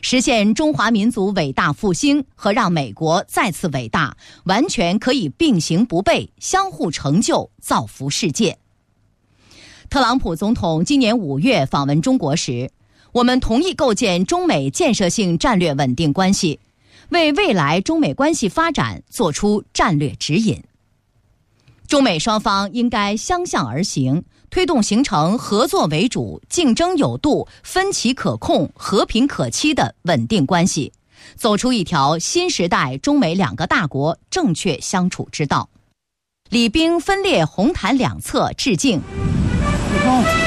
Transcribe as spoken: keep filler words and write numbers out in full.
实现中华民族伟大复兴和让美国再次伟大，完全可以并行不悖，相互成就，造福世界。特朗普总统今年五月访问中国时，我们同意构建中美建设性战略稳定关系，为未来中美关系发展作出战略指引。中美双方应该相向而行，推动形成合作为主、竞争有度、分歧可控、和平可期的稳定关系，走出一条新时代中美两个大国正确相处之道。礼兵分列红毯两侧致敬。